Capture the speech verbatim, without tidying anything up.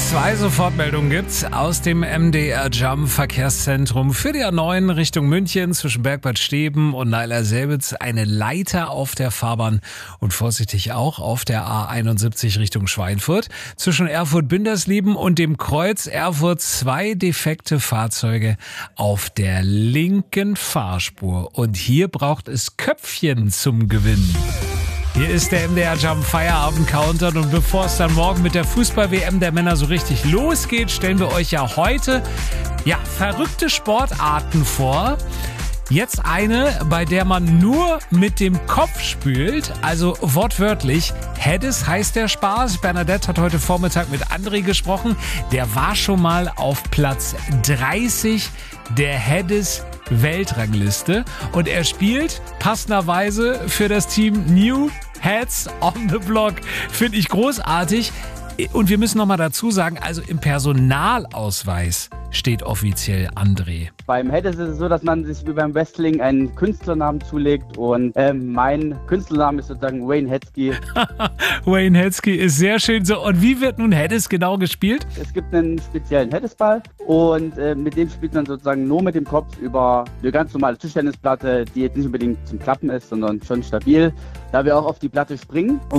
Zwei Sofortmeldungen gibt's aus dem M D R Jump Verkehrszentrum für die A neun Richtung München zwischen Bergbad Steben und Neiler-Selbitz eine Leiter auf der Fahrbahn und vorsichtig auch auf der A einundsiebzig Richtung Schweinfurt. Zwischen Erfurt-Binderslieben und dem Kreuz Erfurt zwei defekte Fahrzeuge auf der linken Fahrspur. Und hier braucht es Köpfchen zum Gewinnen. Hier ist der M D R Jump Feierabend Countdown und bevor es dann morgen mit der Fußball-W M der Männer so richtig losgeht, stellen wir euch ja heute ja verrückte Sportarten vor. Jetzt eine, bei der man nur mit dem Kopf spült, also wortwörtlich. Hedis heißt der Spaß. Bernadette hat heute Vormittag mit André gesprochen. Der war schon mal auf Platz dreißig der Hedis Weltrangliste und er spielt passenderweise für das Team New Heads on the Block. Finde ich großartig. Und wir müssen noch mal dazu sagen, also im Personalausweis steht offiziell André. Beim Hedis ist es so, dass man sich wie beim Wrestling einen Künstlernamen zulegt und ähm, mein Künstlername ist sozusagen Wayne Hetzky. Wayne Hetzky ist sehr schön so. Und wie wird nun Hedis genau gespielt? Es gibt einen speziellen Hedisball und äh, mit dem spielt man sozusagen nur mit dem Kopf über eine ganz normale Tischtennisplatte, die jetzt nicht unbedingt zum Klappen ist, sondern schon stabil, da wir auch auf die Platte springen. Und